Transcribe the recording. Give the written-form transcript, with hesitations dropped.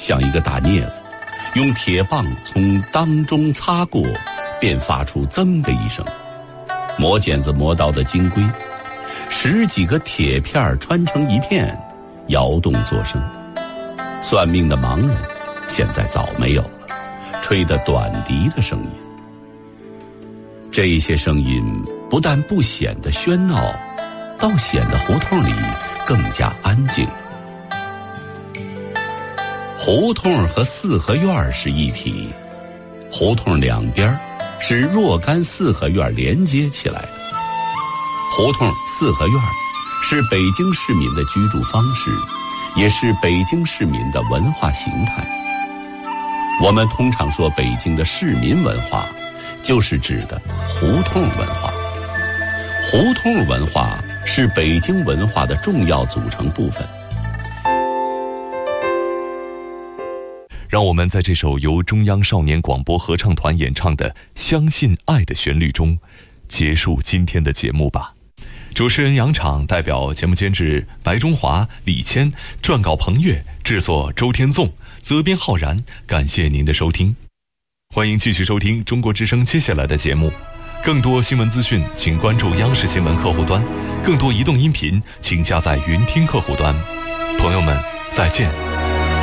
像一个大镊子，用铁棒从当中擦过，便发出噌的一声。磨剪子磨刀的金龟，10几个铁片穿成一片，摇动作声。算命的盲人现在早没有了，吹得短笛的声音。这些声音不但不显得喧闹，倒显得胡同里更加安静。胡同和四合院是一体，胡同两边是若干四合院连接起来的。胡同四合院是北京市民的居住方式，也是北京市民的文化形态。我们通常说北京的市民文化，就是指的胡同文化。胡同文化是北京文化的重要组成部分。 让我们在这首由中央少年广播合唱团演唱的《相信爱的旋律》中结束今天的节目吧。主持人杨昶，代表节目监制白中华、李谦，撰稿彭越，制作周天纵，责编浩然。感谢您的收听，欢迎继续收听中国之声接下来的节目。更多新闻资讯请关注央视新闻客户端，更多移动音频请下载云听客户端。朋友们，再见。